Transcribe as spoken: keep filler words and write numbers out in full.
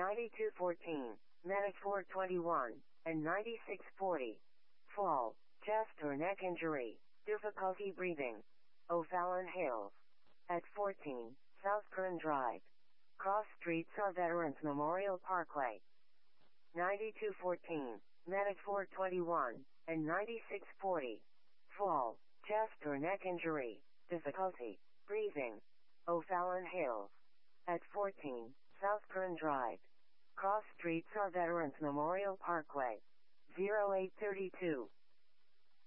ninety-two fourteen, Medic four twenty-one, and ninety-six forty. Fall, chest or neck injury, difficulty breathing. O'Fallon Hills. At fourteen, South Kern Drive. Cross streets are Veterans Memorial Parkway. ninety-two fourteen, Medic four twenty-one, and ninety-six forty. Fall, chest or neck injury, difficulty breathing. O'Fallon Hills. At fourteen, South Kern Drive. Cross streets are Veterans Memorial Parkway. zero eight three two.